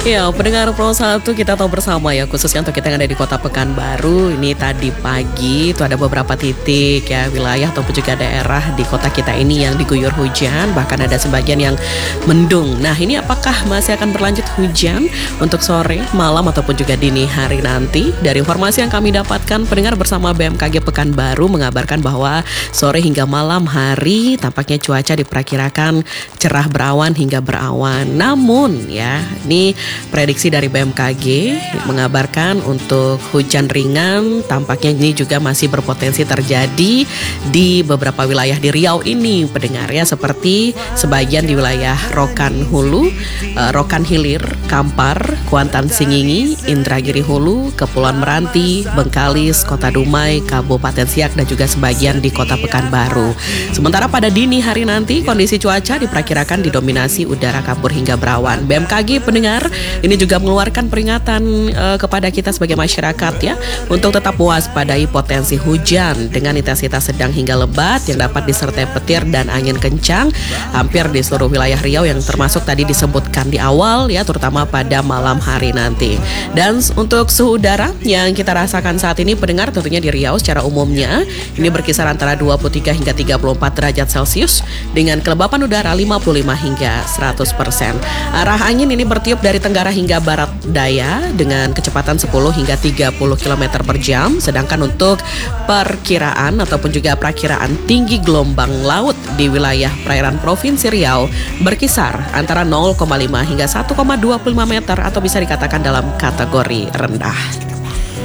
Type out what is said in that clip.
Ya, pendengar Pro 1 kita tahu bersama ya, khususnya untuk kita yang ada di Kota Pekanbaru. Ini tadi pagi itu ada beberapa titik ya, wilayah ataupun juga daerah di kota kita ini yang diguyur hujan, bahkan ada sebagian yang mendung. Nah, ini apakah masih akan berlanjut hujan untuk sore, malam ataupun juga dini hari nanti? Dari informasi yang kami dapatkan, pendengar bersama BMKG Pekanbaru mengabarkan bahwa sore hingga malam hari tampaknya cuaca diperkirakan cerah berawan hingga berawan. Namun ya, ini prediksi dari BMKG mengabarkan untuk hujan ringan tampaknya ini juga masih berpotensi terjadi di beberapa wilayah di Riau ini, pendengar ya, seperti sebagian di wilayah Rokan Hulu, Rokan Hilir, Kampar, Kuantan Singingi, Indragiri Hulu, Kepulauan Meranti, Bengkalis, Kota Dumai, Kabupaten Siak, dan juga sebagian di Kota Pekanbaru. Sementara pada dini hari nanti kondisi cuaca diperkirakan didominasi udara kabur hingga berawan. BMKG pendengar ini juga mengeluarkan peringatan kepada kita sebagai masyarakat ya, untuk tetap mewaspadai potensi hujan dengan intensitas sedang hingga lebat yang dapat disertai petir dan angin kencang hampir di seluruh wilayah Riau yang termasuk tadi disebutkan di awal ya, terutama pada malam hari nanti. Dan untuk suhu udara yang kita rasakan saat ini pendengar, tentunya di Riau secara umumnya ini berkisar antara 23 hingga 34 derajat Celcius dengan kelembapan udara 55 hingga 100%. Arah angin ini bertiup dari tenggara hingga barat daya dengan kecepatan 10 hingga 30 km per jam. Sedangkan untuk perkiraan ataupun juga perakiraan tinggi gelombang laut di wilayah perairan Provinsi Riau berkisar antara 0,5 hingga 1,25 meter atau bisa dikatakan dalam kategori rendah.